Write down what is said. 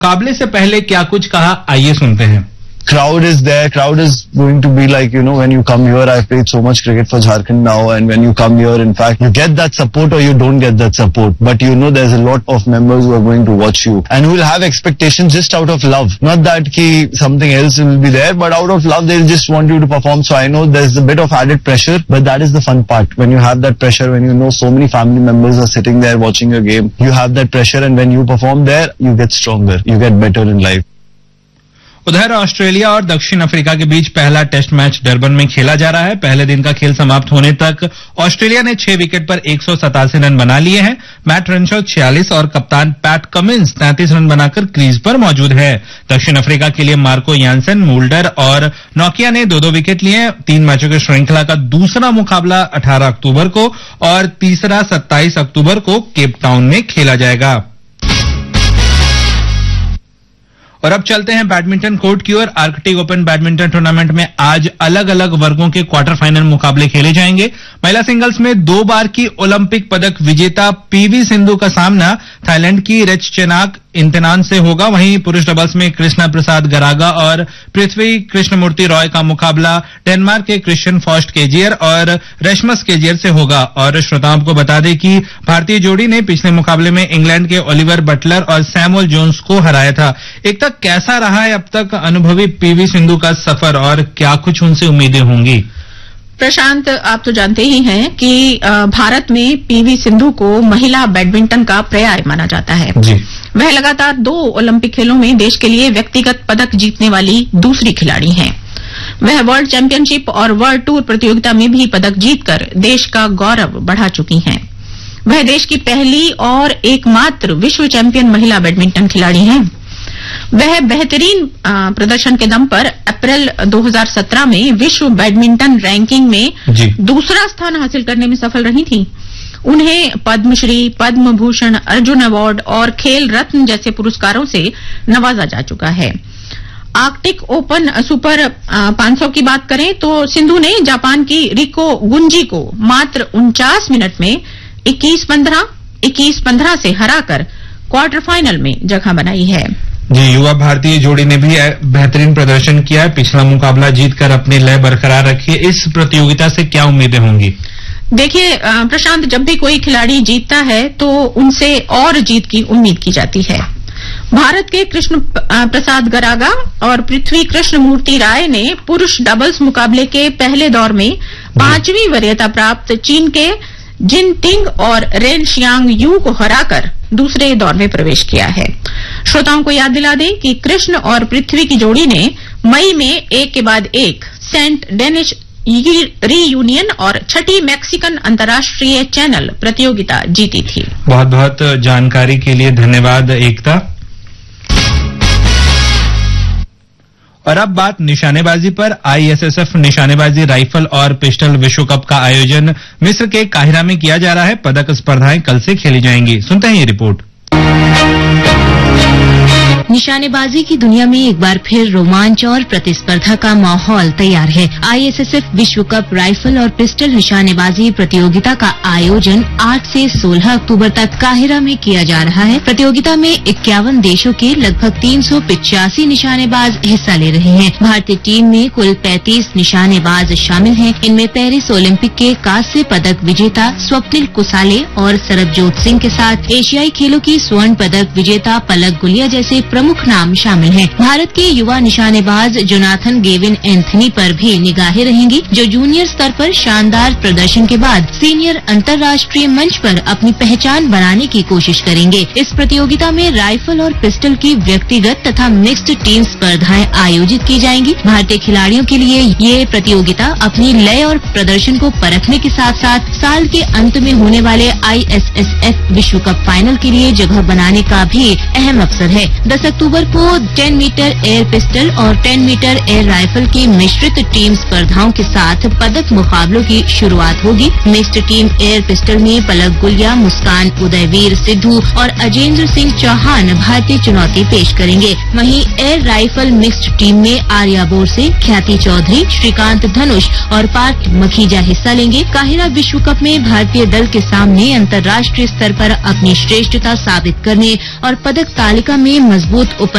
मुकाबले से पहले क्या कुछ कहा, आइए सुनते हैं। Crowd is there. Crowd is going to be like, when you come here, I've played so much cricket for Jharkhand now, and when you come here, in fact, you get that support or you don't get that support. But there's a lot of members who are going to watch you and who will have expectations just out of love. Not that something else will be there, but out of love, they'll just want you to perform. So I know there's a bit of added pressure, but that is the fun part. When you have that pressure, when so many family members are sitting there watching your game, you have that pressure, and when you perform there, you get stronger. You get better in life. उधर Australia और दक्षिण Africa के बीच पहला test match Durban में खेला जा रहा है। पहले दिन का खेल समाप्त होने तक ऑस्ट्रेलिया ने 6 विकेट पर 187 रन बना लिए हैं। मैट रेनशॉ 46 और कप्तान पैट कमिंस 33 रन बनाकर क्रीज पर मौजूद है। दक्षिण अफ्रीका के लिए मार्को यानसन, मुल्डर और नोकिया ने 2-2 विकेट लिए। 3 मैचों की श्रृंखला का दूसरा मुकाबला 18 अक्टूबर को और तीसरा 27 अक्टूबर को केप टाउन में खेला जाएगा। और अब चलते हैं बैडमिंटन कोर्ट की ओर। आर्कटिक ओपन बैडमिंटन टूर्नामेंट में आज अलग अलग वर्गों के क्वार्टर फाइनल मुकाबले खेले जाएंगे। महिला सिंगल्स में 2 बार की ओलंपिक पदक विजेता पीवी सिंधु का सामना थाईलैंड की रेचचेनाक इंतनान से होगा। वहीं पुरुष डबल्स में कृष्णा प्रसाद गरागा और पृथ्वी कृष्णमूर्ति रॉय का मुकाबला डेनमार्क के क्रिश्चियन फॉस्ट केजियर और रेशमस केजियर से होगा। और श्रोताओं को बता दें कि भारतीय जोड़ी ने पिछले मुकाबले में इंग्लैंड के ओलिवर बटलर और सैमुअल जोन्स को हराया था। एक तक कैसा रहा है अब तक अनुभवी पीवी सिंधु का सफर और क्या कुछ उनसे उम्मीदें होंगी? प्रशांत, आप तो जानते ही हैं कि भारत में पीवी सिंधु को महिला बैडमिंटन का पर्याय माना जाता है जी। वह लगातार 2 ओलंपिक खेलों में देश के लिए व्यक्तिगत पदक जीतने वाली दूसरी खिलाड़ी हैं। वह वर्ल्ड चैंपियनशिप और वर्ल्ड टूर प्रतियोगिता में भी पदक जीतकर देश का गौरव बढ़ा चुकी हैं। वह देश की पहली और एकमात्र विश्व चैंपियन महिला बैडमिंटन खिलाड़ी हैं। वह बेहतरीन प्रदर्शन के दम पर अप्रैल 2017 में विश्व बैडमिंटन रैंकिंग में दूसरा स्थान हासिल करने में सफल रही थी। उन्हें पद्मश्री, पद्म भूषण, अर्जुन अवार्ड और खेल रत्न जैसे पुरस्कारों से नवाजा जा चुका है। आर्कटिक ओपन सुपर 500 की बात करें तो सिंधु ने जापान की रिको गुंजी को मात्र 49 मिनट में 21-15 से हराकर क्वार्टर फाइनल में जगह बनाई है। जी, युवा भारतीय जोड़ी ने भी बेहतरीन प्रदर्शन किया है। पिछला मुकाबला जीतकर अपनी लय बरकरार रखी है। इस प्रतियोगिता से क्या उम्मीदें होंगी? देखिए प्रशांत, जब भी कोई खिलाड़ी जीतता है तो उनसे और जीत की उम्मीद की जाती है। भारत के कृष्ण प्रसाद गरागा और पृथ्वी कृष्णमूर्ति राय ने पुरुष डबल्स मुकाबले के पहले दौर में 5वीं वरीयता प्राप्त चीन के जिन टिंग और रेन शियांग यू को हराकर दूसरे दौर में प्रवेश किया है। श्रोताओं को याद दिला दें कि कृष्ण और पृथ्वी की जोड़ी ने मई में एक के बाद एक सेंट डेनिश रीयूनियन और 6ठी मैक्सिकन अंतर्राष्ट्रीय चैनल प्रतियोगिता जीती थी। बहुत बहुत जानकारी के लिए धन्यवाद एकता। और अब बात निशानेबाजी पर। ISSF निशानेबाजी राइफल और पिस्टल विश्व कप का आयोजन मिस्र के काहिरा में किया जा रहा है। पदक स्पर्धाएं कल से खेली जाएंगी। सुनते हैं ये रिपोर्ट। निशानेबाजी की दुनिया में एक बार फिर रोमांच और प्रतिस्पर्धा का माहौल तैयार है। ISSF विश्व कप राइफल और पिस्टल निशानेबाजी प्रतियोगिता का आयोजन 8 से 16 अक्टूबर तक काहिरा में किया जा रहा है। प्रतियोगिता में 51 देशों के लगभग 385 निशानेबाज हिस्सा ले रहे हैं। भारतीय टीम में कुल 35 निशानेबाज शामिल हैं। इनमें पेरिस ओलंपिक के कांस्य पदक विजेता स्वप्निल कुसाले और सरबजोत सिंह के साथ एशियाई खेलों की स्वर्ण पदक विजेता पलक गुलिया जैसे प्रमुख नाम शामिल हैं। भारत के युवा निशानेबाज जोनाथन गेविन एंथनी पर भी निगाहें रहेंगी, जो जूनियर स्तर पर शानदार प्रदर्शन के बाद सीनियर अंतर्राष्ट्रीय मंच पर अपनी पहचान बनाने की कोशिश करेंगे। इस प्रतियोगिता में राइफल और पिस्टल की व्यक्तिगत तथा मिक्स्ड टीम स्पर्धाएं आयोजित की जाएंगी। भारतीय खिलाड़ियों के लिए ये प्रतियोगिता अपनी लय और प्रदर्शन को परखने के साथ साथ साल के अंत में होने वाले ISSF विश्व कप फाइनल के लिए जगह बनाने का भी अहम अवसर है। 10 अक्टूबर को 10 मीटर एयर पिस्टल और 10 मीटर एयर राइफल की मिश्रित टीम स्पर्धाओं के साथ पदक मुकाबलों की शुरुआत होगी। मिक्स्ड टीम एयर पिस्टल में पलक गुलिया, मुस्कान, उदयवीर सिद्धू और अजेंद्र सिंह चौहान भारतीय चुनौती पेश करेंगे। वहीं एयर राइफल मिक्स्ड टीम में आर्या बोरसे, ख्याति चौधरी, श्रीकांत धनुष और पार्थ मखीजा हिस्सा लेंगे। काहिरा विश्व कप में भारतीय दल के सामने अंतर्राष्ट्रीय स्तर पर अपनी श्रेष्ठता साबित करने और पदक तालिका में मजबूत मजबूत